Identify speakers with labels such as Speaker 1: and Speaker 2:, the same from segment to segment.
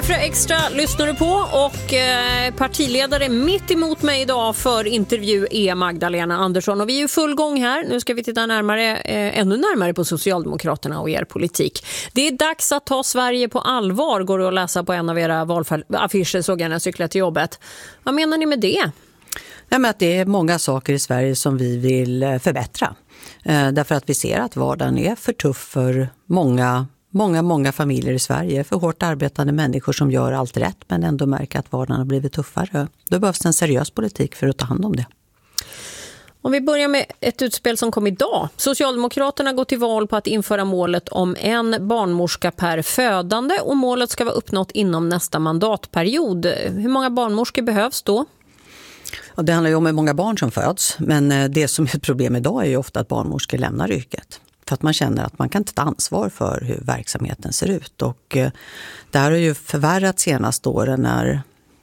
Speaker 1: Extra lyssnar du på och partiledare mitt emot mig idag för intervju är Magdalena Andersson och vi är i full gång här. Nu ska vi titta ännu närmare på Socialdemokraterna och er politik. Det är dags att ta Sverige på allvar, går det att läsa på en av era valaffischer, såg jag när jag cyklade till jobbet. Vad menar ni med det?
Speaker 2: Nej, men att det är många saker i Sverige som vi vill förbättra. Därför att vi ser att vardagen är för tuff för många familjer i Sverige, för hårt arbetande människor som gör allt rätt men ändå märker att vardagen har blivit tuffare. Då behövs en seriös politik för att ta hand om det.
Speaker 1: Om vi börjar med ett utspel som kom idag. Socialdemokraterna går till val på att införa målet om en barnmorska per födande och målet ska vara uppnått inom nästa mandatperiod. Hur många barnmorskor behövs då?
Speaker 2: Och det handlar ju om hur många barn som föds, men det som är ett problem idag är ju ofta att barnmorskor lämnar yrket. För att man känner att man kan inte ta ansvar för hur verksamheten ser ut. Och det här har ju förvärrat senaste åren när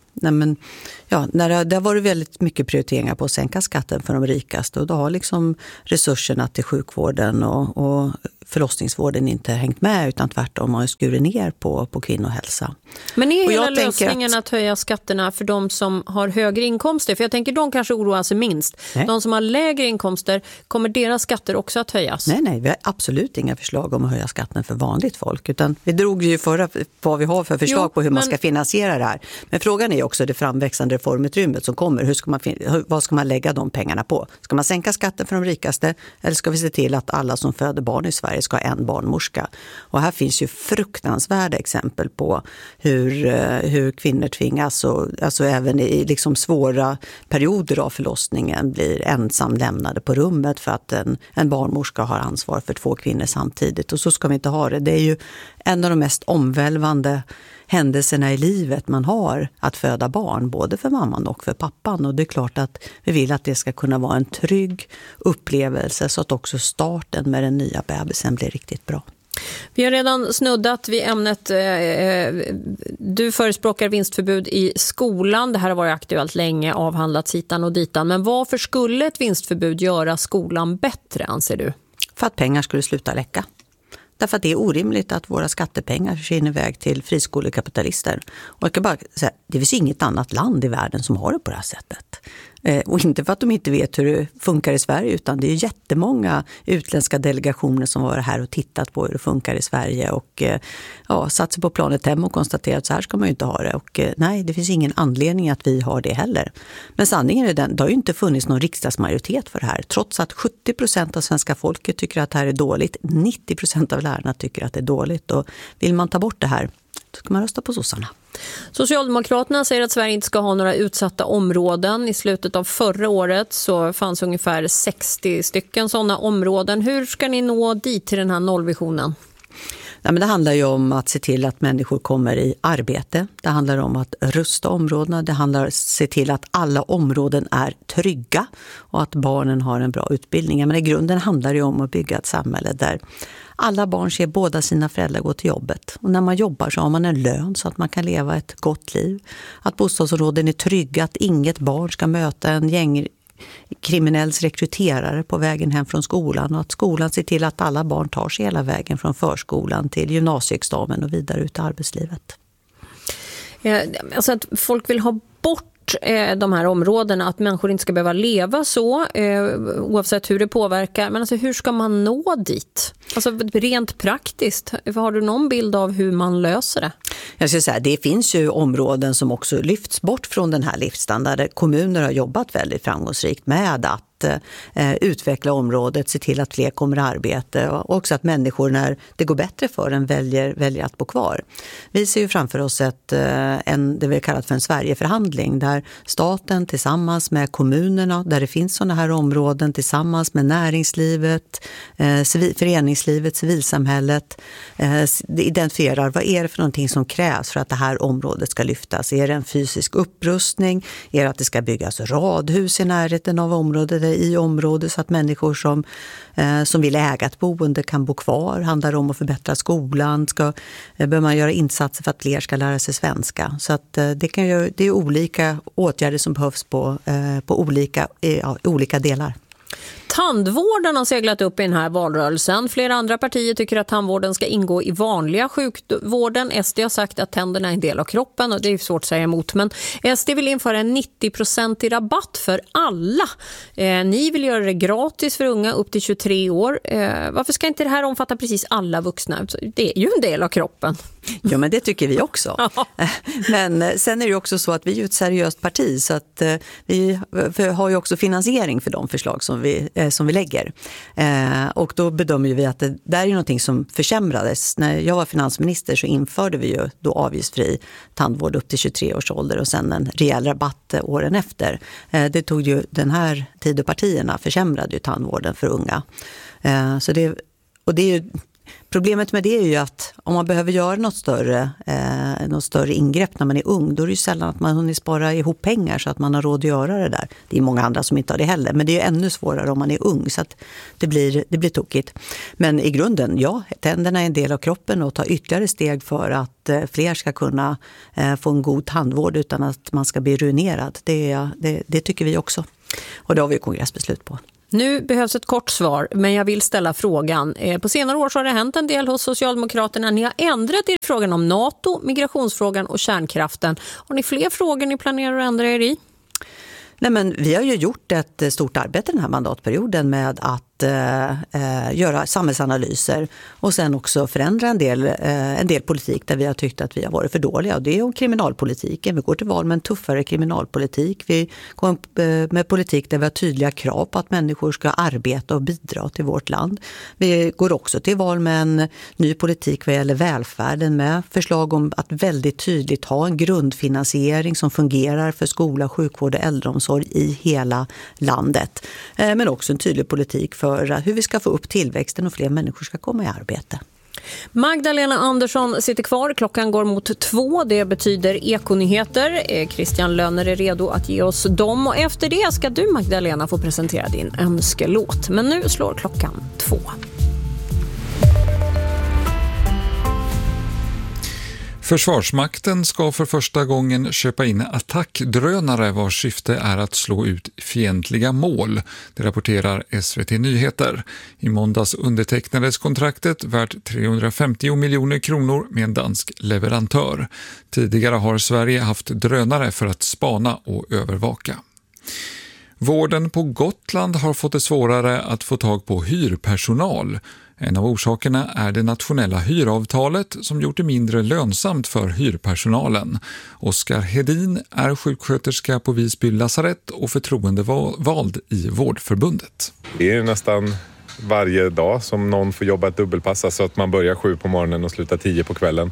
Speaker 2: det har varit väldigt mycket prioriteringar på att sänka skatten för de rikaste. Och då har liksom resurserna till sjukvården och förlossningsvården inte hängt med, utan tvärtom har skurit ner på kvinnohälsa.
Speaker 1: Men är hela lösningen att höja skatterna för de som har högre inkomster? För jag tänker de kanske oroar sig minst. Nej. De som har lägre inkomster, kommer deras skatter också att höjas? Nej, vi har absolut inga förslag om att höja skatten för vanligt folk. Utan vi drog ju förra vad vi har för förslag på hur man ska finansiera det här. Men frågan är också det framväxande reformutrymmet som kommer. Vad ska man lägga de pengarna på? Ska man sänka skatten för de rikaste eller ska vi se till att alla som föder barn i Sverige ska ha en barnmorska? Och här finns ju fruktansvärda exempel på hur kvinnor tvingas och alltså även i liksom svåra perioder av förlossningen blir ensam lämnade på rummet för att en barnmorska har ansvar för 2 kvinnor samtidigt. Och så ska vi inte ha det. Det är ju en av de mest omvälvande händelserna i livet man har att föda barn, både för mamman och för pappan. Och det är klart att vi vill att det ska kunna vara en trygg upplevelse så att också starten med den nya bebisen blir riktigt bra. Vi har redan snuddat vid ämnet. Du förespråkar vinstförbud i skolan. Det här har varit aktuellt länge, avhandlats hitan och ditan. Men varför skulle ett vinstförbud göra skolan bättre, anser du?
Speaker 2: För att pengar skulle sluta läcka. Därför att det är orimligt att våra skattepengar försvinner iväg till friskolekapitalister. Och jag kan bara säga, det finns inget annat land i världen som har det på det här sättet. Och inte för att de inte vet hur det funkar i Sverige, utan det är jättemånga utländska delegationer som var här och tittat på hur det funkar i Sverige och satt sig på planet hem och konstaterat att så här ska man ju inte ha det. Och nej, det finns ingen anledning att vi har det heller. Men sanningen är den, det har ju inte funnits någon riksdagsmajoritet för det här. Trots att 70% av svenska folket tycker att det här är dåligt, 90% av lärarna tycker att det är dåligt. Och vill man ta bort det här, så ska man rösta på sossarna.
Speaker 1: Socialdemokraterna säger att Sverige inte ska ha några utsatta områden. I slutet av förra året så fanns ungefär 60 stycken sådana områden. Hur ska ni nå dit till den här nollvisionen?
Speaker 2: Nej, men det handlar ju om att se till att människor kommer i arbete. Det handlar om att rusta områdena. Det handlar om att se till att alla områden är trygga och att barnen har en bra utbildning. Men i grunden handlar det om att bygga ett samhälle där alla barn ser båda sina föräldrar gå till jobbet. Och när man jobbar så har man en lön så att man kan leva ett gott liv. Att bostadsområden är trygga, att inget barn ska möta en gängkriminells rekryterare på vägen hem från skolan. Och att skolan ser till att alla barn tar sig hela vägen från förskolan till gymnasieexamen och vidare ut i arbetslivet.
Speaker 1: Alltså att folk vill ha bort de här områdena, att människor inte ska behöva leva så oavsett hur det påverkar. Men alltså, hur ska man nå dit? Alltså rent praktiskt, har du någon bild av hur man löser det?
Speaker 2: Jag ska säga, det finns ju områden som också lyfts bort från den här livsstandarden. Kommuner har jobbat väldigt framgångsrikt med att utveckla området, se till att fler kommer i arbete och också att människor när det går bättre för en väljer att bo kvar. Vi ser ju framför oss det vi kallat för en Sverigeförhandling där staten tillsammans med kommunerna, där det finns sådana här områden, tillsammans med näringslivet, föreningslivet, civilsamhället identifierar vad är det för någonting som krävs för att det här området ska lyftas. Är det en fysisk upprustning? Är det att det ska byggas radhus i närheten av området i området så att människor som vill äga ett boende kan bo kvar? Handlar det om att förbättra skolan? Bör man göra insatser för att fler ska lära sig svenska? Så att det är olika åtgärder som behövs på olika delar.
Speaker 1: Tandvården har seglat upp i den här valrörelsen. Flera andra partier tycker att tandvården ska ingå i vanliga sjukvården. SD har sagt att tänderna är en del av kroppen och det är svårt att säga emot. Men SD vill införa en 90% rabatt för alla. Ni vill göra det gratis för unga upp till 23 år. Varför ska inte det här omfatta precis alla vuxna? Det är ju en del av kroppen.
Speaker 2: Ja, men det tycker vi också. Men sen är det ju också så att vi är ett seriöst parti så att vi har ju också finansiering för de förslag som vi lägger. Och då bedömer vi att det där är någonting som försämrades. När jag var finansminister så införde vi ju då avgiftsfri tandvård upp till 23 års ålder och sen en rejäl rabatt åren efter. Det tog ju den här Tidöpartierna försämrade ju tandvården för unga. Så det är ju problemet med det är ju att om man behöver göra något större ingrepp när man är ung, då är det ju sällan att man hunnit spara ihop pengar så att man har råd att göra det där. Det är många andra som inte har det heller, men det är ju ännu svårare om man är ung så att det blir tokigt. Men i grunden, ja, tänderna är en del av kroppen och ta ytterligare steg för att fler ska kunna få en god tandvård utan att man ska bli ruinerad. Det tycker vi också. Och det har vi kongressbeslut på.
Speaker 1: Nu behövs ett kort svar, men jag vill ställa frågan. På senare år så har det hänt en del hos Socialdemokraterna. Ni har ändrat er frågan om NATO, migrationsfrågan och kärnkraften. Har ni fler frågor ni planerar att ändra er i?
Speaker 2: Nej, men vi har ju gjort ett stort arbete den här mandatperioden med att göra samhällsanalyser och sen också förändra en del politik där vi har tyckt att vi har varit för dåliga. Och det är om kriminalpolitiken. Vi går till val med en tuffare kriminalpolitik. Vi går med politik där vi har tydliga krav på att människor ska arbeta och bidra till vårt land. Vi går också till val med en ny politik vad gäller välfärden med förslag om att väldigt tydligt ha en grundfinansiering som fungerar för skola, sjukvård och äldreomsorg i hela landet. Men också en tydlig politik för hur vi ska få upp tillväxten och fler människor ska komma i arbete.
Speaker 1: Magdalena Andersson sitter kvar. Klockan går mot 2. Det betyder ekonyheter. Christian Löner är redo att ge oss dem. Och efter det ska du, Magdalena, få presentera din önskelåt. Men nu slår klockan 2.
Speaker 3: Försvarsmakten ska för första gången köpa in attackdrönare vars syfte är att slå ut fientliga mål. Det rapporterar SVT Nyheter. I måndags undertecknades kontraktet värt 350 miljoner kronor med en dansk leverantör. Tidigare har Sverige haft drönare för att spana och övervaka. Vården på Gotland har fått det svårare att få tag på hyrpersonal. En av orsakerna är det nationella hyravtalet som gjort det mindre lönsamt för hyrpersonalen. Oskar Hedin är sjuksköterska på Visby lasarett och förtroendevald i Vårdförbundet.
Speaker 4: Det är nästan varje dag som någon får jobba ett dubbelpass, alltså att man börjar 7 på morgonen och slutar 10 på kvällen.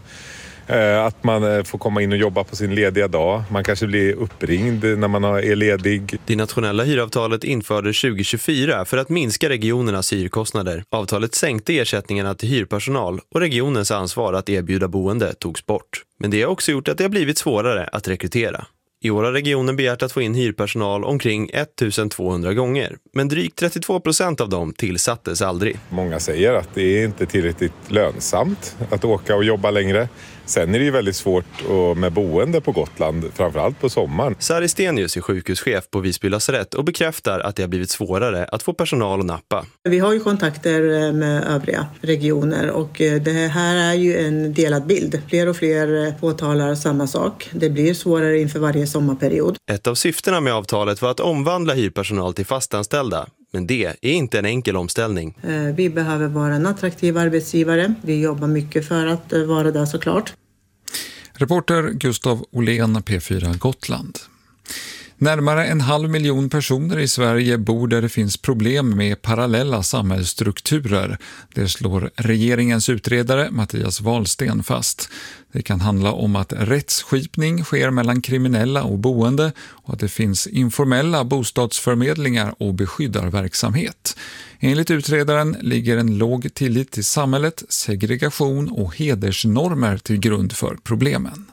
Speaker 4: Att man får komma in och jobba på sin lediga dag. Man kanske blir uppringd när man är ledig.
Speaker 5: Det nationella hyravtalet infördes 2024 för att minska regionernas hyrkostnader. Avtalet sänkte ersättningarna till hyrpersonal och regionens ansvar att erbjuda boende togs bort. Men det har också gjort att det har blivit svårare att rekrytera. I år har regionen begärt att få in hyrpersonal omkring 1200 gånger. Men drygt 32% av dem tillsattes aldrig.
Speaker 4: Många säger att det är inte tillräckligt lönsamt att åka och jobba längre. Sen är det ju väldigt svårt med boende på Gotland, framförallt på sommaren.
Speaker 5: Sari Stenius är sjukhuschef på Visby lasarett och bekräftar att det har blivit svårare att få personal att nappa.
Speaker 6: Vi har ju kontakter med övriga regioner och det här är ju en delad bild. Fler och fler påtalar samma sak. Det blir svårare inför varje sommarperiod.
Speaker 5: Ett av syftena med avtalet var att omvandla hyrpersonal till fastanställda. Men det är inte en enkel omställning.
Speaker 6: Vi behöver vara en attraktiv arbetsgivare. Vi jobbar mycket för att vara där såklart.
Speaker 3: Reporter Gustav Olén, P4 Gotland. Närmare 500 000 personer i Sverige bor där det finns problem med parallella samhällsstrukturer. Det slår regeringens utredare Mattias Wahlsten fast. Det kan handla om att rättsskipning sker mellan kriminella och boende och att det finns informella bostadsförmedlingar och beskyddarverksamhet. Enligt utredaren ligger en låg tillit till samhället, segregation och hedersnormer till grund för problemen.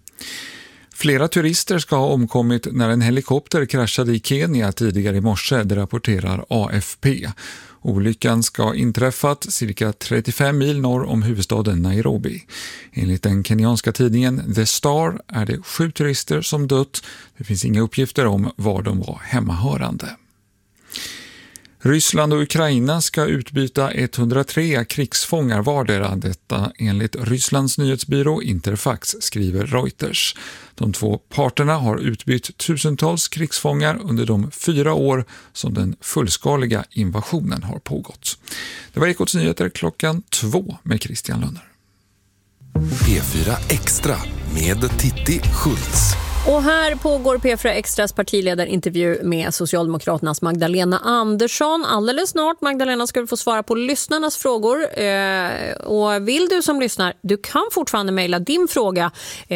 Speaker 3: Flera turister ska ha omkommit när en helikopter kraschade i Kenya tidigare i morse, det rapporterar AFP. Olyckan ska inträffat cirka 35 mil norr om huvudstaden Nairobi. Enligt den kenyanska tidningen The Star är det 7 turister som dött. Det finns inga uppgifter om var de var hemmahörande. Ryssland och Ukraina ska utbyta 103 krigsfångar vardera, detta enligt Rysslands nyhetsbyrå Interfax, skriver Reuters. De två parterna har utbytt tusentals krigsfångar under de 4 år som den fullskaliga invasionen har pågått. Det var Ekots nyheter 2:00 med Christian Lönner.
Speaker 7: P4 Extra med Titti Schultz.
Speaker 1: Och här pågår P4 Extras partiledarintervju med Socialdemokraternas Magdalena Andersson. Alldeles snart, Magdalena, ska du få svara på lyssnarnas frågor. Och vill du som lyssnar, du kan fortfarande mejla din fråga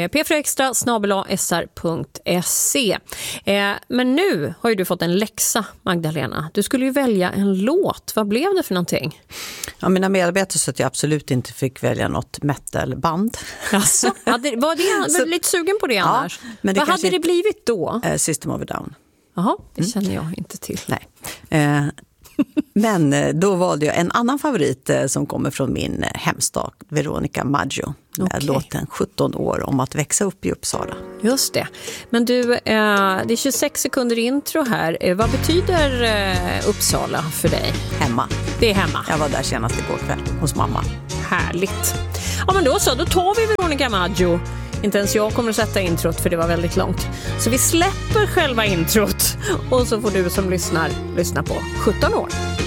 Speaker 1: p4extra@sr.se. Men nu har ju du fått en läxa, Magdalena. Du skulle ju välja en låt. Vad blev det för någonting?
Speaker 2: Ja, mina medarbetare sa att jag absolut inte fick välja något metalband.
Speaker 1: Alltså, var du lite sugen på det annars? Ja, men vad hade det blivit då?
Speaker 2: System of a Down.
Speaker 1: Jaha, det känner jag inte till.
Speaker 2: Nej. Men då valde jag en annan favorit som kommer från min hemstad, Veronica Maggio. Med låten 17 år om att växa upp i Uppsala.
Speaker 1: Just det. Men du, det är 26 sekunder intro här. Vad betyder Uppsala för dig?
Speaker 2: Hemma.
Speaker 1: Det är hemma.
Speaker 2: Jag var där senast igår kväll hos mamma.
Speaker 1: Härligt. Ja, men då tar vi Veronica Maggio. Inte ens jag kommer att sätta introt, för det var väldigt långt. Så vi släpper själva introt och så får du som lyssnar lyssna på 17 år.